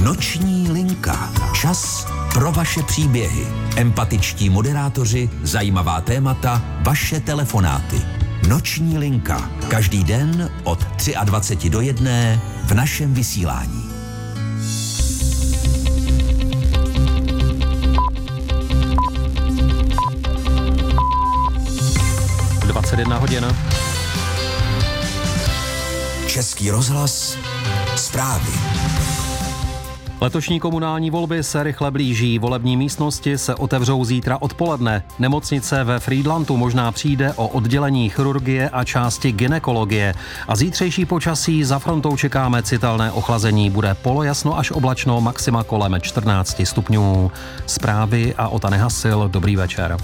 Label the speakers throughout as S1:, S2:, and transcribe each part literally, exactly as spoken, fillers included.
S1: Noční linka. Čas pro vaše příběhy. Empatičtí moderátoři, zajímavá témata, vaše telefonáty. Noční linka. Každý den od dvacet tři do jedné v našem vysílání.
S2: dvacet jedna hodin.
S1: Český rozhlas. Zprávy.
S2: Letošní komunální volby se rychle blíží. Volební místnosti se otevřou zítra odpoledne. Nemocnice ve Frýdlantu možná přijde o oddělení chirurgie a části gynekologie. A zítřejší počasí za frontou čekáme citelné ochlazení. Bude polojasno až oblačno, maxima kolem čtrnáct stupňů. Zprávy a Ota Nehasil. Dobrý večer.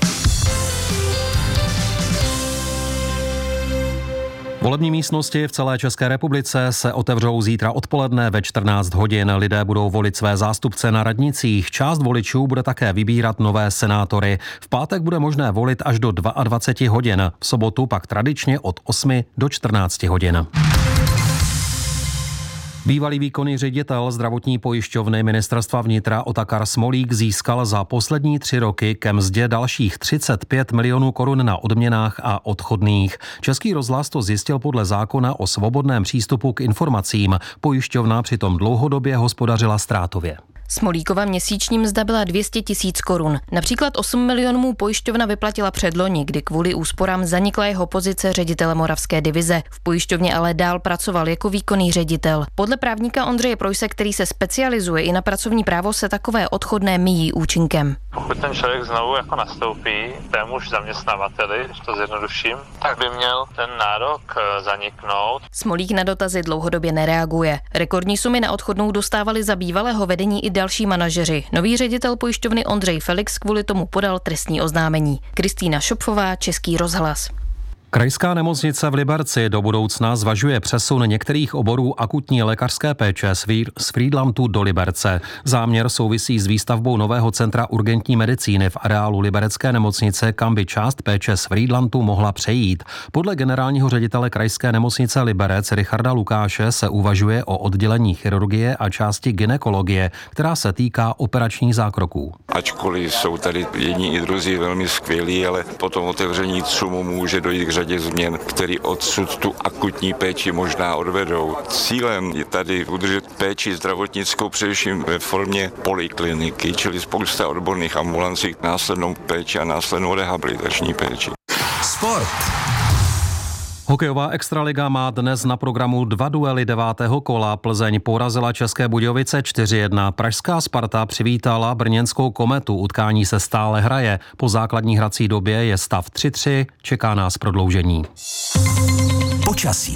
S2: Volební místnosti v celé České republice se otevřou zítra odpoledne ve čtrnáct hodin. Lidé budou volit své zástupce na radnicích. Část voličů bude také vybírat nové senátory. V pátek bude možné volit až do dvacet dva hodin. V sobotu pak tradičně od osmi do čtrnácti hodin. Bývalý výkonný ředitel zdravotní pojišťovny Ministerstva vnitra Otakar Smolík získal za poslední tři roky ke mzdě dalších třicet pět milionů korun na odměnách a odchodných. Český rozhlas to zjistil podle zákona o svobodném přístupu k informacím. Pojišťovna přitom dlouhodobě hospodařila ztrátově.
S3: Smolíkova měsíční mzda byla dvě stě tisíc korun. Například osm milionů mu pojišťovna vyplatila předloni, kdy kvůli úsporám zanikla jeho pozice ředitele moravské divize. V pojišťovně ale dál pracoval jako výkonný ředitel. Podle právníka Ondřeje Projse, který se specializuje i na pracovní právo, se takové odchodné míjí účinkem.
S4: Pokud ten člověk znovu jako nastoupí témuž zaměstnavateli, když to zjednoduším, tak by měl ten nárok zaniknout.
S3: Smolík na dotazy dlouhodobě nereaguje. Rekordní sumy na odchodnou dostávali za bývalého vedení i další manažeři. Nový ředitel pojišťovny Ondřej Felix kvůli tomu podal trestní oznámení. Kristýna Šopfová, Český rozhlas.
S2: Krajská nemocnice v Liberci do budoucna zvažuje přesun některých oborů akutní lékařské péče z Frýdlantu do Liberce. Záměr souvisí s výstavbou nového centra urgentní medicíny v areálu liberecké nemocnice, kam by část péče z Frýdlantu mohla přejít. Podle generálního ředitele krajské nemocnice Liberec Richarda Lukáše se uvažuje o oddělení chirurgie a části gynekologie, která se týká operačních zákroků.
S5: Ačkoliv jsou tady jedni i druzí velmi skvělí, ale po tom otevření CUMu může dojít k řadě změn, které odsud tu akutní péči možná odvedou. Cílem je tady udržet péči zdravotnickou především ve formě polikliniky, čili spousta odborných ambulancí, následnou péči a následnou rehabilitační péči.
S1: Sport.
S2: Hokejová extraliga má dnes na programu dva duely devátého kola. Plzeň porazila České Budějovice čtyři jedna. Pražská Sparta přivítala brněnskou Kometu. Utkání se stále hraje. Po základní hrací době je stav tři tři. Čeká nás prodloužení.
S1: Počasí.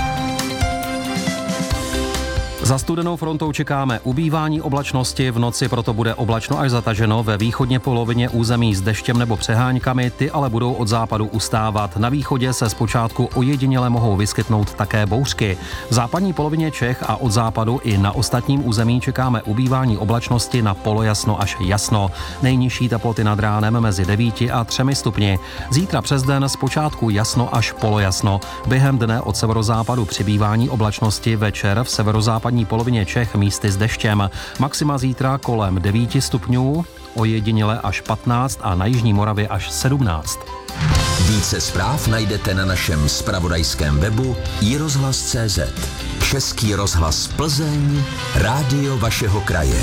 S2: Za studenou frontou čekáme ubývání oblačnosti, v noci proto bude oblačno až zataženo, ve východně polovině území s deštěm nebo přeháňkami, ty ale budou od západu ustávat. Na východě se zpočátku ojediněle mohou vyskytnout také bouřky. V západní polovině Čech a od západu i na ostatním území čekáme ubývání oblačnosti na polojasno až jasno. Nejnižší teploty nad ránem mezi devíti a třemi stupni. Zítra přes den zpočátku jasno až polojasno. Během dne od severozápadu přibývání oblačnosti, večer v severozápadní polovině Čech místy s deštěm. Maxima zítra kolem devíti stupňů, ojediněle až patnáct a na jižní Moravě až sedmnáct.
S1: Více zpráv najdete na našem zpravodajském webu i rozhlas tečka cé zet. Český rozhlas Plzeň, rádio vašeho kraje.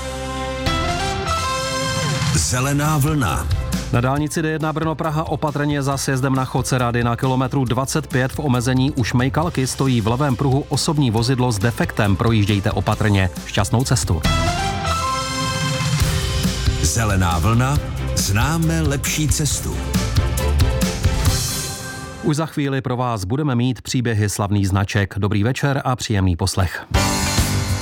S1: Zelená vlna.
S2: Na dálnici D jedna Brno-Praha opatrně za sjezdem na Chodce Rady na kilometru dvacet pět v omezení u Šmejkalky stojí v levém pruhu osobní vozidlo s defektem. Projíždějte opatrně. Šťastnou cestu.
S1: Zelená vlna. Známe lepší cestu.
S2: Už za chvíli pro vás budeme mít příběhy slavných značek. Dobrý večer a příjemný poslech.